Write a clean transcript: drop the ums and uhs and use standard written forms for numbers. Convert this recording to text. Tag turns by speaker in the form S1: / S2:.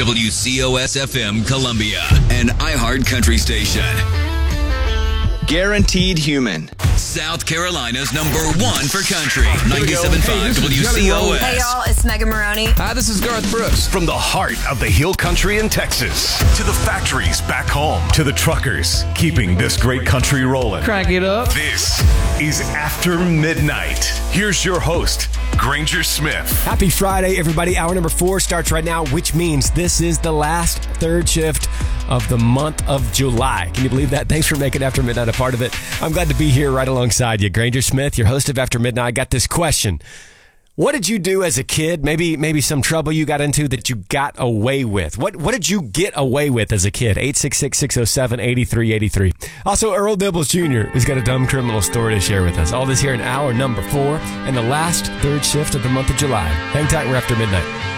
S1: WCOS-FM Columbia, an iHeart country station.
S2: Guaranteed Human.
S1: South Carolina's number one for country. 97.5 WCOS.
S3: Hey, y'all, it's Megan Maroney.
S4: Hi, this is Garth Brooks.
S5: From the heart of the Hill Country in Texas to the factories back home to the truckers keeping this great country rolling.
S4: Crank it up.
S5: This is After Midnight. Here's your host, Granger Smith.
S6: Happy Friday, everybody. Hour number 4 starts right now, which means this is the last third shift of the month of July. Can you believe that? Thanks for making After Midnight a part of it. I'm glad to be here right alongside you. Granger Smith, your host of After Midnight. I got this question. What did you do as a kid? Maybe some trouble you got into that you got away with. What did you get away with as a kid? 866-607-8383. Also, Earl Dibbles Jr. has got a dumb criminal story to share with us. All this here in hour number 4 and the last third shift of the month of July. Hang tight, we're After Midnight.